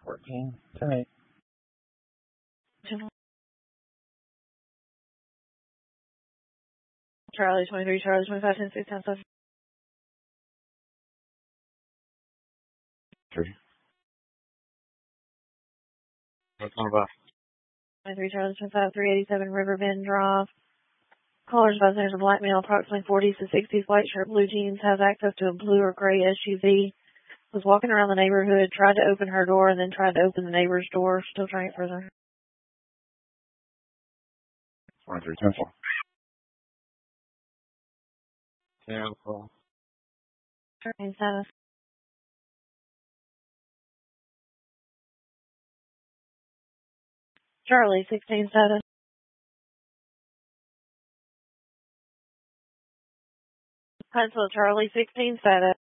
14, 10-8. Charlie 23, Charlie 25, 10, 6, 10, 7. 3. What's on about? 23, Charlie 25, 387 Riverbend Drive. Callers by there's a black male, approximately 40s to 60s, white shirt, blue jeans, has access to a blue or gray SUV. Was walking around the neighborhood, tried to open her door, and then tried to open the neighbor's door. Still trying it further. 23, 10, 4. 10, 4. Train status. Charlie 16 status. Huntsville Charlie 16 status.